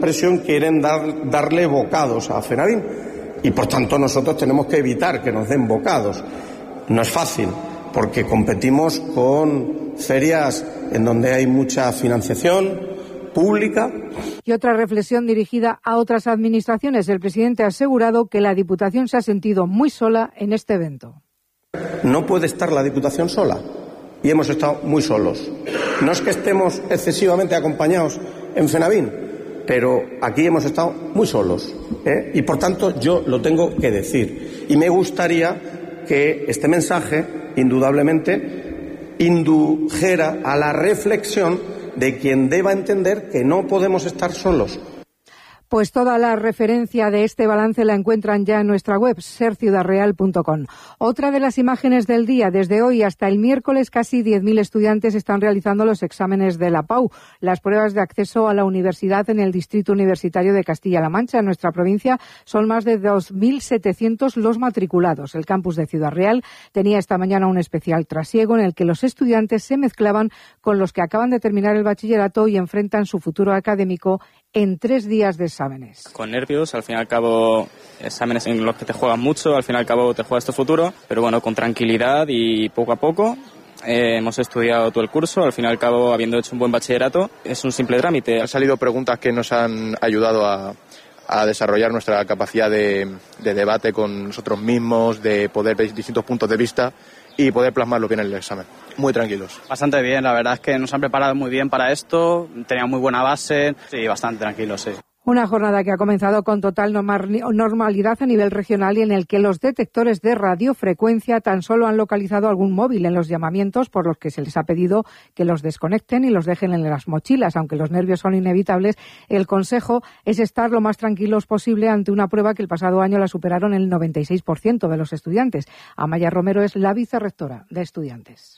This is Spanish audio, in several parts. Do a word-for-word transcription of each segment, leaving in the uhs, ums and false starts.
expresión, quieren dar, darle bocados a Fenavín. Y por tanto nosotros tenemos que evitar que nos den bocados. No es fácil, porque competimos con ferias en donde hay mucha financiación pública. Y otra reflexión dirigida a otras administraciones. El presidente ha asegurado que la Diputación se ha sentido muy sola en este evento. No puede estar la Diputación sola, y hemos estado muy solos. No es que estemos excesivamente acompañados en Fenavín, pero aquí hemos estado muy solos, ¿eh? Y por tanto yo lo tengo que decir. Y me gustaría que este mensaje, indudablemente, indujera a la reflexión de quien deba entender que no podemos estar solos. Pues toda la referencia de este balance la encuentran ya en nuestra web, ser ciudad real punto com. Otra de las imágenes del día, desde hoy hasta el miércoles, casi diez mil estudiantes están realizando los exámenes de la PAU, las pruebas de acceso a la universidad en el Distrito Universitario de Castilla-La Mancha. En nuestra provincia son más de dos mil setecientos los matriculados. El campus de Ciudad Real tenía esta mañana un especial trasiego en el que los estudiantes se mezclaban con los que acaban de terminar el bachillerato y enfrentan su futuro académico en tres días de exámenes. Con nervios, al fin y al cabo, exámenes en los que te juegas mucho, al fin y al cabo te juegas tu futuro, pero bueno, con tranquilidad y poco a poco. Eh, hemos estudiado todo el curso, al fin y al cabo, habiendo hecho un buen bachillerato, es un simple trámite. Han salido preguntas que nos han ayudado a, a desarrollar nuestra capacidad de, de debate con nosotros mismos, de poder ver distintos puntos de vista y poder plasmarlo bien en el examen. Muy tranquilos. Bastante bien, la verdad es que nos han preparado muy bien para esto, teníamos muy buena base, sí, bastante tranquilos, sí. Una jornada que ha comenzado con total normalidad a nivel regional y en el que los detectores de radiofrecuencia tan solo han localizado algún móvil en los llamamientos, por los que se les ha pedido que los desconecten y los dejen en las mochilas. Aunque los nervios son inevitables, el consejo es estar lo más tranquilos posible ante una prueba que el pasado año la superaron el noventa y seis por ciento de los estudiantes. Amaya Romero es la vicerrectora de estudiantes.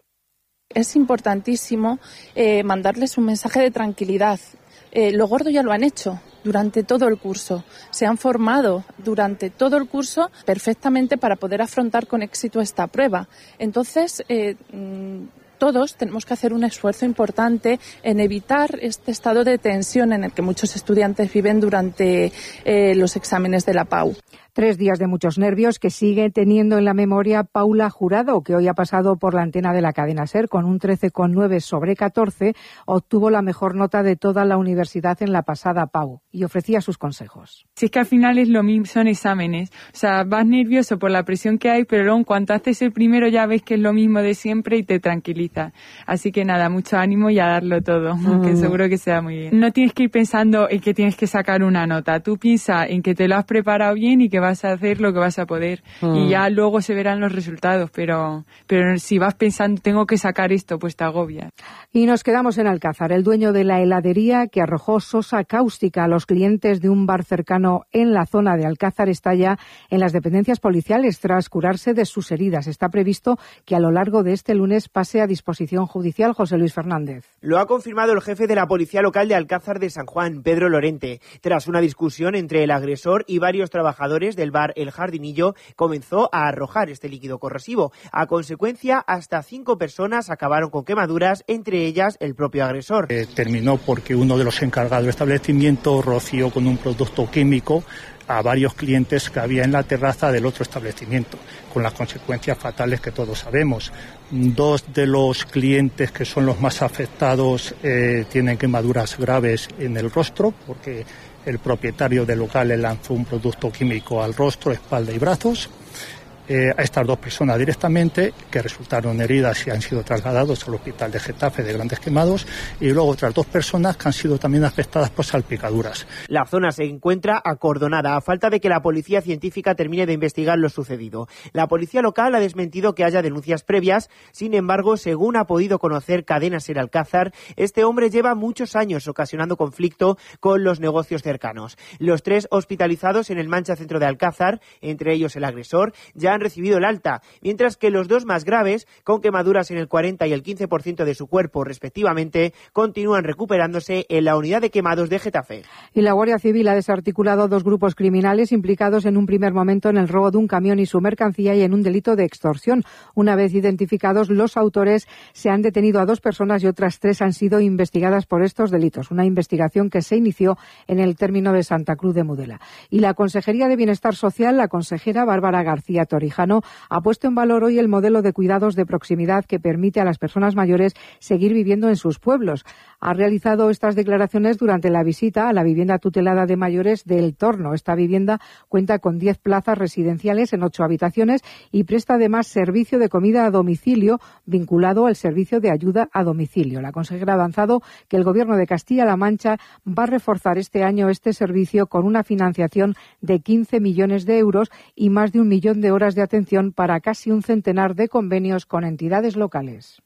Es importantísimo eh, mandarles un mensaje de tranquilidad. Eh, lo gordo ya lo han hecho durante todo el curso. Se han formado durante todo el curso perfectamente para poder afrontar con éxito esta prueba. Entonces, eh, todos tenemos que hacer un esfuerzo importante en evitar este estado de tensión en el que muchos estudiantes viven durante eh, los exámenes de la PAU. Tres días de muchos nervios que sigue teniendo en la memoria Paula Jurado, que hoy ha pasado por la antena de la cadena SER con un trece coma nueve sobre catorce, obtuvo la mejor nota de toda la universidad en la pasada PAU y ofrecía sus consejos. Si es que al final es lo mismo, son exámenes. O sea, vas nervioso por la presión que hay, pero luego en cuanto haces el primero ya ves que es lo mismo de siempre y te tranquiliza. Así que nada, mucho ánimo y a darlo todo, mm. que seguro que sea muy bien. No tienes que ir pensando en que tienes que sacar una nota. Tú piensa en que te lo has preparado bien y que vas a hacer lo que vas a poder mm. y ya luego se verán los resultados, pero pero si vas pensando tengo que sacar esto, pues te agobia. Y nos quedamos en Alcázar. El dueño de la heladería que arrojó sosa cáustica a los clientes de un bar cercano en la zona de Alcázar está ya en las dependencias policiales tras curarse de sus heridas. Está previsto que a lo largo de este lunes pase a disposición judicial. José Luis Fernández. Lo ha confirmado el jefe de la Policía Local de Alcázar de San Juan, Pedro Lorente. Tras una discusión entre el agresor y varios trabajadores del bar El Jardinillo, comenzó a arrojar este líquido corrosivo. A consecuencia, hasta cinco personas acabaron con quemaduras, entre ellas el propio agresor. Eh, terminó porque uno de los encargados del establecimiento roció con un producto químico a varios clientes que había en la terraza del otro establecimiento, con las consecuencias fatales que todos sabemos. Dos de los clientes que son los más afectados eh, tienen quemaduras graves en el rostro, porque el propietario del local le lanzó un producto químico al rostro, espalda y brazos. Eh, a estas dos personas directamente, que resultaron heridas y han sido trasladados al hospital de Getafe de Grandes Quemados, y luego otras dos personas que han sido también afectadas por salpicaduras. La zona se encuentra acordonada a falta de que la policía científica termine de investigar lo sucedido. La policía local ha desmentido que haya denuncias previas. Sin embargo, según ha podido conocer Cadena SER Alcázar, este hombre lleva muchos años ocasionando conflicto con los negocios cercanos. Los tres hospitalizados en el Mancha Centro de Alcázar, entre ellos el agresor, ya han recibido el alta, mientras que los dos más graves, con quemaduras en el cuarenta y el quince por ciento de su cuerpo respectivamente, continúan recuperándose en la unidad de quemados de Getafe. Y la Guardia Civil ha desarticulado dos grupos criminales implicados en un primer momento en el robo de un camión y su mercancía y en un delito de extorsión. Una vez identificados los autores, se han detenido a dos personas y otras tres han sido investigadas por estos delitos. Una investigación que se inició en el término de Santa Cruz de Mudela. Y la Consejería de Bienestar Social, la consejera Bárbara García Torijano, ha puesto en valor hoy el modelo de cuidados de proximidad que permite a las personas mayores seguir viviendo en sus pueblos. Ha realizado estas declaraciones durante la visita a la vivienda tutelada de mayores de El Torno. Esta vivienda cuenta con diez plazas residenciales en ocho habitaciones y presta además servicio de comida a domicilio vinculado al servicio de ayuda a domicilio. La consejera ha avanzado que el Gobierno de Castilla-La Mancha va a reforzar este año este servicio con una financiación de quince millones de euros y más de un millón de horas de atención para casi un centenar de convenios con entidades locales.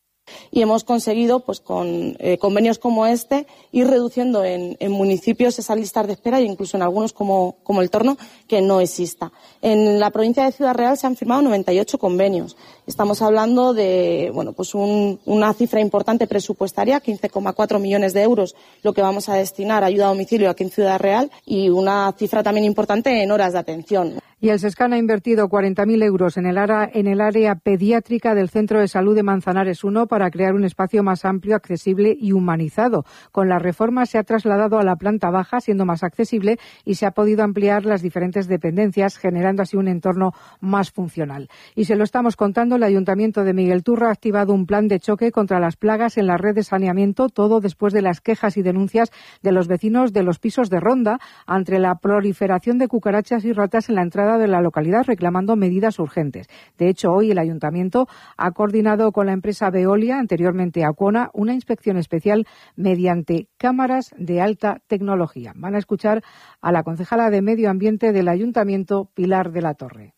Y hemos conseguido, pues con eh, convenios como este, ir reduciendo en, en municipios esas listas de espera e incluso en algunos como, como El Torno, que no exista. En la provincia de Ciudad Real se han firmado noventa y ocho convenios. Estamos hablando de, bueno, pues un, una cifra importante presupuestaria, quince coma cuatro millones de euros, lo que vamos a destinar a ayuda a domicilio aquí en Ciudad Real, y una cifra también importante en horas de atención. Y el SESCAN ha invertido cuarenta mil euros en el, área, en el área pediátrica del Centro de Salud de Manzanares uno para crear un espacio más amplio, accesible y humanizado. Con la reforma se ha trasladado a la planta baja, siendo más accesible, y se ha podido ampliar las diferentes dependencias, generando así un entorno más funcional. Y se lo estamos contando, el Ayuntamiento de Miguel Turra ha activado un plan de choque contra las plagas en la red de saneamiento, todo después de las quejas y denuncias de los vecinos de los pisos de Ronda ante la proliferación de cucarachas y ratas en la entrada de la localidad, reclamando medidas urgentes. De hecho, hoy el Ayuntamiento ha coordinado con la empresa Veolia, anteriormente Aquona, una inspección especial mediante cámaras de alta tecnología. Van a escuchar a la concejala de Medio Ambiente del Ayuntamiento, Pilar de la Torre.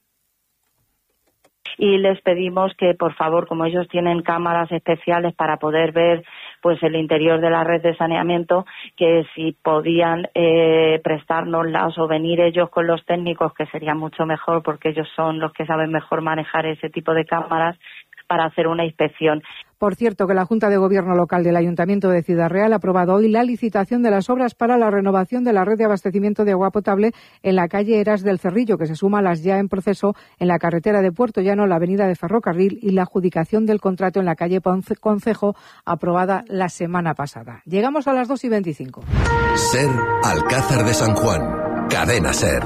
Y les pedimos que, por favor, como ellos tienen cámaras especiales para poder ver pues el interior de la red de saneamiento, que si podían eh, prestárnoslas o venir ellos con los técnicos, que sería mucho mejor porque ellos son los que saben mejor manejar ese tipo de cámaras, para hacer una inspección. Por cierto, que la Junta de Gobierno Local del Ayuntamiento de Ciudad Real ha aprobado hoy la licitación de las obras para la renovación de la red de abastecimiento de agua potable en la calle Eras del Cerrillo, que se suma a las ya en proceso en la carretera de Puerto Llano, la avenida de Ferrocarril, y la adjudicación del contrato en la calle Concejo, aprobada la semana pasada. Llegamos a las dos y veinticinco. SER, Alcázar de San Juan. Cadena SER.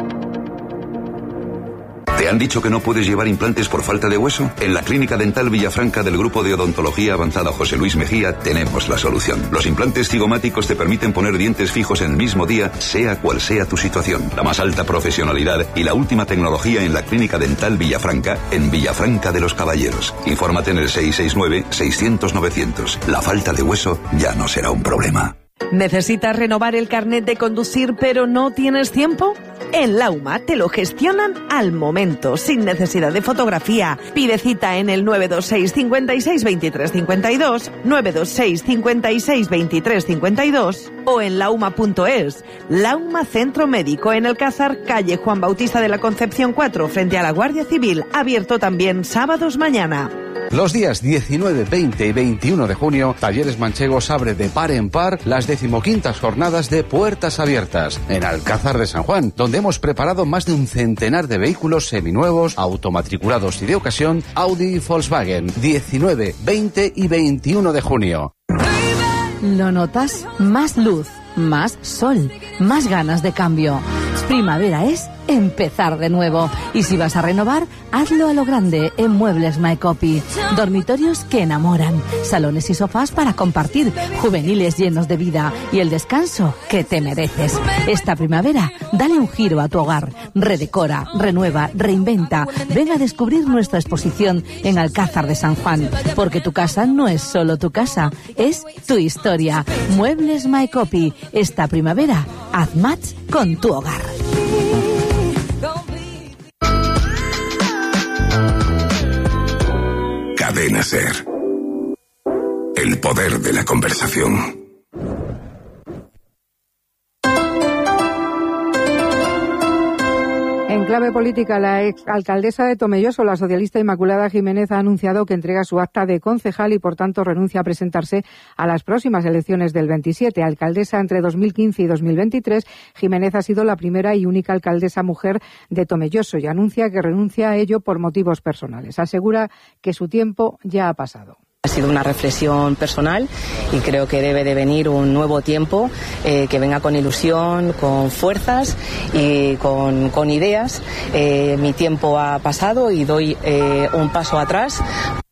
¿Te han dicho que no puedes llevar implantes por falta de hueso? En la Clínica Dental Villafranca del Grupo de Odontología Avanzada José Luis Mejía tenemos la solución. Los implantes cigomáticos te permiten poner dientes fijos en el mismo día, sea cual sea tu situación. La más alta profesionalidad y la última tecnología en la Clínica Dental Villafranca, en Villafranca de los Caballeros. Infórmate en el seis seis nueve, seiscientos, novecientos. La falta de hueso ya no será un problema. ¿Necesitas renovar el carnet de conducir pero no tienes tiempo? En Lauma te lo gestionan al momento, sin necesidad de fotografía. Pide cita en el nueve dos seis, cincuenta y seis, veintitrés cincuenta y dos, nueve dos seis, cincuenta y seis, veintitrés cincuenta y dos o en lauma punto es. Lauma Centro Médico en Alcázar, calle Juan Bautista de la Concepción cuatro, frente a la Guardia Civil. Abierto también sábados mañana. Los días diecinueve, veinte y veintiuno de junio, Talleres Manchegos abre de par en par las decimoquintas jornadas de Puertas Abiertas en Alcázar de San Juan, donde hemos preparado más de un centenar de vehículos seminuevos, automatriculados y de ocasión, Audi y Volkswagen. diecinueve, veinte y veintiuno de junio. ¿Lo notas? Más luz, más sol, más ganas de cambio. Primavera es empezar de nuevo. Y si vas a renovar, hazlo a lo grande en Muebles My Copy. Dormitorios que enamoran, salones y sofás para compartir, juveniles llenos de vida y el descanso que te mereces. Esta primavera, dale un giro a tu hogar. Redecora, renueva, reinventa. Ven a descubrir nuestra exposición en Alcázar de San Juan. Porque tu casa no es solo tu casa, es tu historia. Muebles My Copy. Esta primavera, haz match con tu hogar. Cadena SER. El poder de la conversación. En clave política, la exalcaldesa de Tomelloso, la socialista Inmaculada Jiménez, ha anunciado que entrega su acta de concejal y, por tanto, renuncia a presentarse a las próximas elecciones del veintisiete. Alcaldesa entre dos mil quince y dos mil veintitrés, Jiménez ha sido la primera y única alcaldesa mujer de Tomelloso y anuncia que renuncia a ello por motivos personales. Asegura que su tiempo ya ha pasado. Ha sido una reflexión personal y creo que debe de venir un nuevo tiempo eh, que venga con ilusión, con fuerzas y con, con ideas. Eh, mi tiempo ha pasado y doy eh, un paso atrás.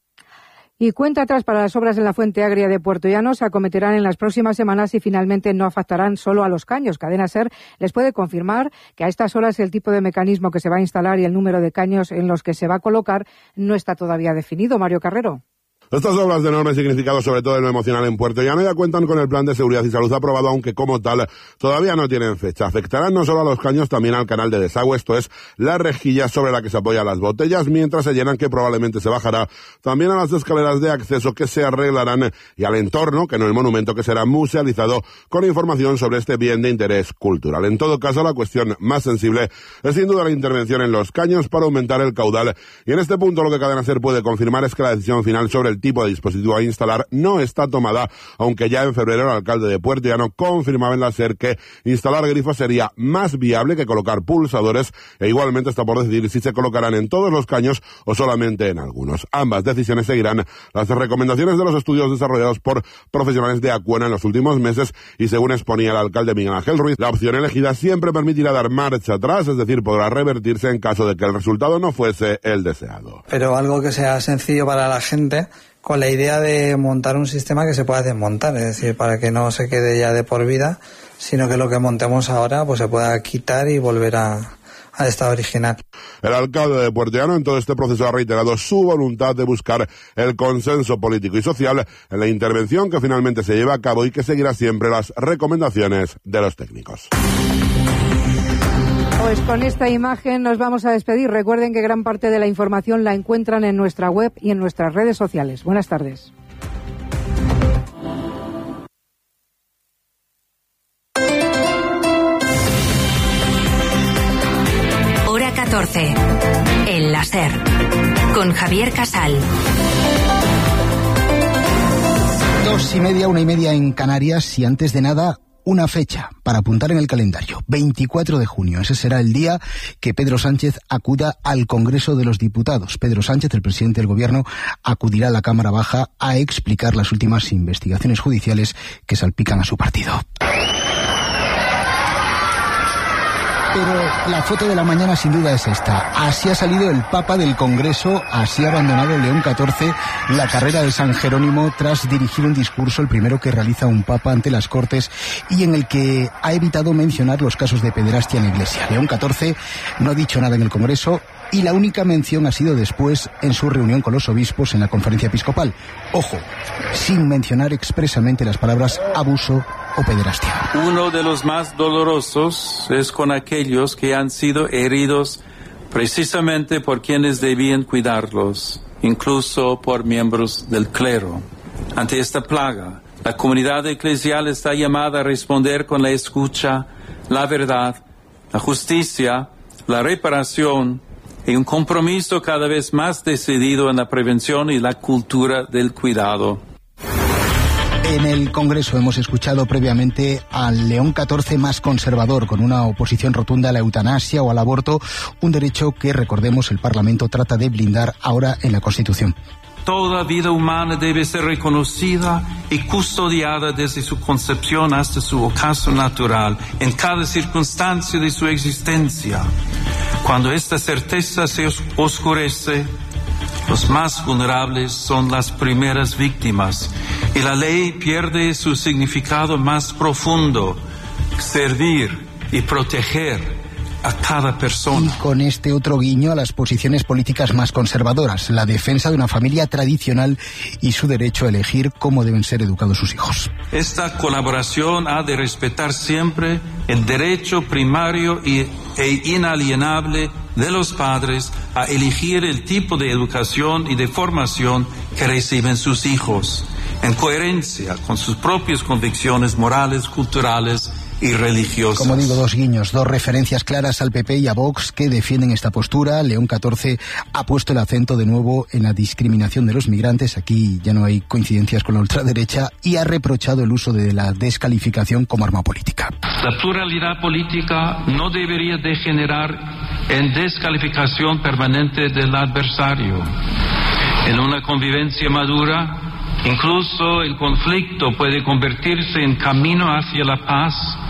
Y cuenta atrás para las obras en la Fuente Agria de Puerto Llano. Se acometerán en las próximas semanas y finalmente no afectarán solo a los caños. Cadena SER les puede confirmar que a estas horas el tipo de mecanismo que se va a instalar y el número de caños en los que se va a colocar no está todavía definido. Mario Carrero. Estas obras de enorme significado, sobre todo en lo emocional en Puerto Llano, ya cuentan con el plan de seguridad y salud aprobado, aunque como tal todavía no tienen fecha. Afectarán no solo a los caños, también al canal de desagüe, esto es, la rejilla sobre la que se apoyan las botellas, mientras se llenan, que probablemente se bajará, también a las escaleras de acceso que se arreglarán y al entorno, que no el monumento, que será musealizado con información sobre este bien de interés cultural. En todo caso, la cuestión más sensible es sin duda la intervención en los caños para aumentar el caudal, y en este punto lo que Cadena SER puede confirmar es que la decisión final sobre el tipo de dispositivo a instalar no está tomada, aunque ya en febrero el alcalde de Puerto Llano confirmaba en la SER que instalar grifos sería más viable que colocar pulsadores, e igualmente está por decidir si se colocarán en todos los caños o solamente en algunos. Ambas decisiones seguirán las recomendaciones de los estudios desarrollados por profesionales de Acuena en los últimos meses, y según exponía el alcalde Miguel Ángel Ruiz, la opción elegida siempre permitirá dar marcha atrás, es decir, podrá revertirse en caso de que el resultado no fuese el deseado. Pero algo que sea sencillo para la gente, con la idea de montar un sistema que se pueda desmontar, es decir, para que no se quede ya de por vida, sino que lo que montemos ahora pues se pueda quitar y volver a, al estado original. El alcalde de Puerto Llano en todo este proceso ha reiterado su voluntad de buscar el consenso político y social en la intervención que finalmente se lleva a cabo y que seguirá siempre las recomendaciones de los técnicos. Pues con esta imagen nos vamos a despedir. Recuerden que gran parte de la información la encuentran en nuestra web y en nuestras redes sociales. Buenas tardes. Hora catorce. El láser. Con Javier Casal. Dos y media, una y media en Canarias, y antes de nada, una fecha para apuntar en el calendario, veinticuatro de junio. Ese será el día que Pedro Sánchez acuda al Congreso de los Diputados. Pedro Sánchez, el presidente del Gobierno, acudirá a la Cámara Baja a explicar las últimas investigaciones judiciales que salpican a su partido. Pero la foto de la mañana sin duda es esta. Así ha salido el Papa del Congreso, así ha abandonado León catorce la carrera de San Jerónimo tras dirigir un discurso, el primero que realiza un Papa ante las Cortes, y en el que ha evitado mencionar los casos de pederastia en la Iglesia. León catorce no ha dicho nada en el Congreso, y la única mención ha sido después en su reunión con los obispos en la conferencia episcopal. Ojo, sin mencionar expresamente las palabras abuso o pederastia. Uno de los más dolorosos es con aquellos que han sido heridos precisamente por quienes debían cuidarlos, incluso por miembros del clero. Ante esta plaga, la comunidad eclesial está llamada a responder con la escucha, la verdad, la justicia, la reparación y un compromiso cada vez más decidido en la prevención y la cultura del cuidado. En el Congreso hemos escuchado previamente al León catorce más conservador, con una oposición rotunda a la eutanasia o al aborto, un derecho que, recordemos, el Parlamento trata de blindar ahora en la Constitución. Toda vida humana debe ser reconocida y custodiada desde su concepción hasta su ocaso natural, en cada circunstancia de su existencia. Cuando esta certeza se oscurece, los más vulnerables son las primeras víctimas y la ley pierde su significado más profundo, servir y proteger a cada persona. Y con este otro guiño a las posiciones políticas más conservadoras, la defensa de una familia tradicional y su derecho a elegir cómo deben ser educados sus hijos. Esta colaboración ha de respetar siempre el derecho primario y, e inalienable de los padres a elegir el tipo de educación y de formación que reciben sus hijos, en coherencia con sus propias convicciones morales, culturales y religiosas. Como digo, dos guiños, dos referencias claras al P P y a Vox que defienden esta postura. León catorce ha puesto el acento de nuevo en la discriminación de los migrantes. Aquí ya no hay coincidencias con la ultraderecha y ha reprochado el uso de la descalificación como arma política. La pluralidad política no debería degenerar en descalificación permanente del adversario. En una convivencia madura, incluso el conflicto puede convertirse en camino hacia la paz